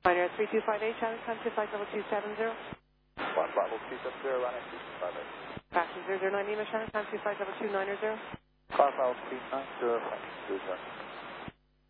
Pioneer 3258, Shannon, come to flight level 270. 1 Bravo 270, running 258. Passenger 09 Lima, Shannon, come to flight level 290. Bravo 290, running 290.